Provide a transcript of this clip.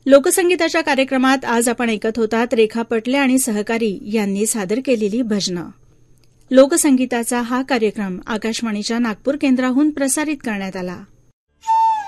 लोकसंगीताच्या कार्यक्रमात आज आपण ऐकत होतात रेखा पटले आणि सहकारी यांनी सादर केलेली भजनं. लोकसंगीताचा हा कार्यक्रम आकाशवाणीच्या नागपूर केंद्राहून प्रसारित करण्यात आला.